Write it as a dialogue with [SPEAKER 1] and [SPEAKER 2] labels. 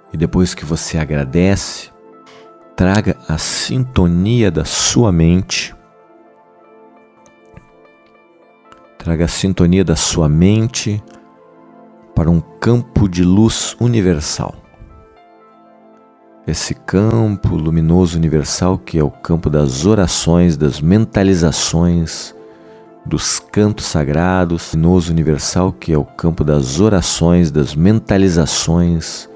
[SPEAKER 1] E depois que você agradece, traga a sintonia da sua mente. Traga a sintonia da sua mente para um campo de luz universal. Esse campo luminoso universal que é o campo das orações, das mentalizações, dos cantos sagrados, luminoso universal que é o campo das orações, das mentalizações,